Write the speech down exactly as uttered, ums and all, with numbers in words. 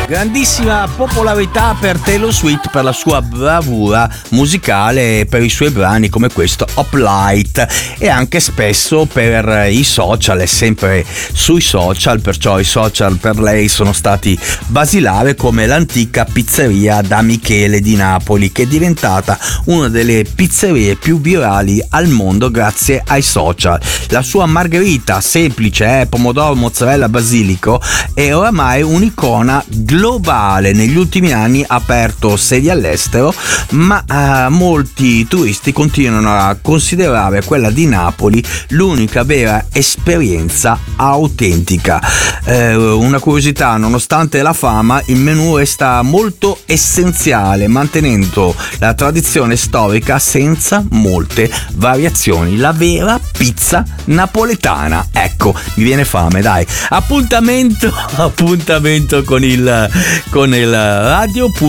Grandissima popolarità per Taylor Swift per la sua bravura musicale e per i suoi brani come questo Hoplite, e anche spesso per i social, è sempre sui social, perciò i social per lei sono stati basilare, come l'antica pizzeria da Michele di Napoli, che è diventata una delle pizzerie più virali al mondo grazie ai social. La sua margherita semplice, eh, pomodoro, mozzarella, basilico, è oramai un'icona globale. Negli ultimi anni ha aperto sedi all'estero, ma eh, molti turisti continuano a considerare quella di Napoli l'unica vera esperienza autentica. Eh, una curiosità: nonostante la fama, il menù resta molto essenziale, mantenendo la tradizione storica senza molte variazioni. La vera pizza napoletana. Ecco, mi viene fame, dai. Appuntamento, appuntamento con il con il radio.